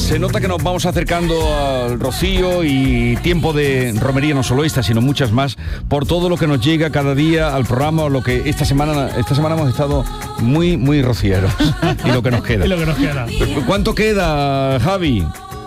Se nota que nos vamos acercando al Rocío y tiempo de romería, no solo esta, sino muchas más, por todo lo que nos llega cada día al programa, o lo que esta semana hemos estado muy rocieros. Y lo que nos queda. ¿Cuánto queda, Javi?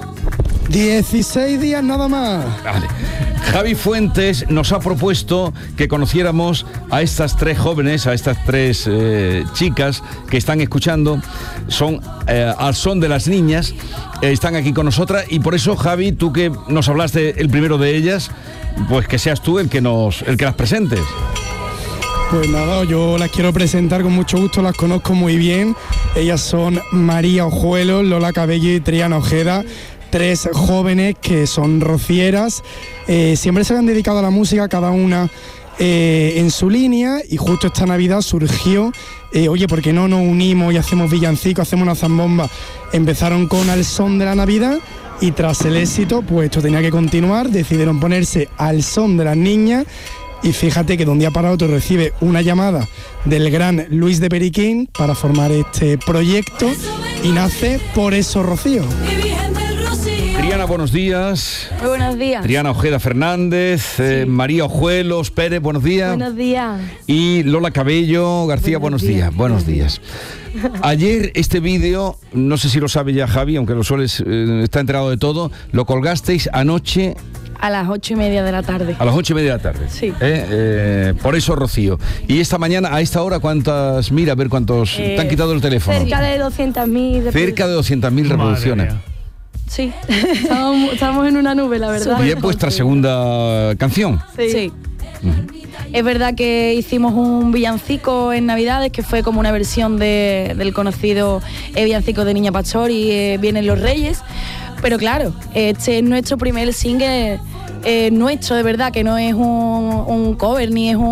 16 días nada más. Vale. Javi Fuentes nos ha propuesto que conociéramos a estas tres jóvenes, a estas tres chicas que están escuchando, son al son de las niñas, están aquí con nosotras, y por eso, Javi, tú que nos hablaste el primero de ellas, pues que seas tú el que las presentes. Pues nada, yo las quiero presentar con mucho gusto, las conozco muy bien. Ellas son María Ojuelos, Lola Cabello y Triana Ojeda. Tres jóvenes que son rocieras, siempre se han dedicado a la música, cada una en su línea, y justo esta Navidad surgió, oye, ¿por qué no nos unimos y hacemos villancicos, hacemos una zambomba? Empezaron con Al son de la Navidad y tras el éxito, pues esto tenía que continuar, decidieron ponerse Al son de las niñas. Y fíjate que de un día para otro recibe una llamada del gran Luis de Periquín para formar este proyecto y nace Por eso Rocío. Triana, buenos días. Muy buenos días. Triana Ojeda Fernández, sí. María Ojuelos Pérez, buenos días. Buenos días. Y Lola Cabello García, buenos días. Buenos días. Ayer este vídeo, no sé si lo sabe ya Javi, aunque lo sueles, está enterado de todo, lo colgasteis anoche. A las 8:30 de la tarde. A las 8:30 de la tarde. Sí. Por eso Rocío. Y esta mañana, a esta hora, ¿cuántas? Mira, a ver cuántos te han quitado el teléfono. Cerca de 200.000. Cerca de 200.000 reproducciones. Sí, estamos en una nube, la verdad. Y es vuestra segunda canción. Sí. Es verdad que hicimos un villancico en Navidades, que fue como una versión del conocido villancico de Niña Pastor y Vienen los Reyes. Pero claro, este es nuestro primer single nuestro, de verdad, que no es un cover, ni es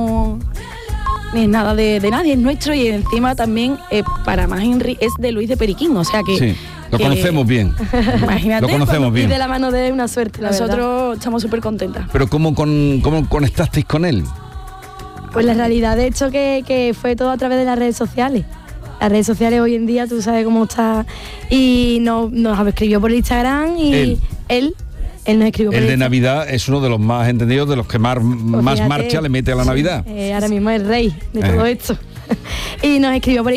nada de nadie, es nuestro, y encima también, para más Henry, es de Luis de Periquín, o sea que... Sí. Lo conocemos bien. Imagínate, lo conocemos bien. Y de la mano de una suerte. Nosotros estamos súper contentas. Pero ¿cómo conectasteis con él? Pues la realidad, de hecho, que fue todo a través de las redes sociales. Las redes sociales hoy en día, tú sabes cómo está. Y nos escribió por Instagram y él nos escribió por El de Instagram. Navidad es uno de los más entendidos, de los que más marcha le mete a la Navidad. Ahora mismo es el rey de todo esto. Y nos escribió por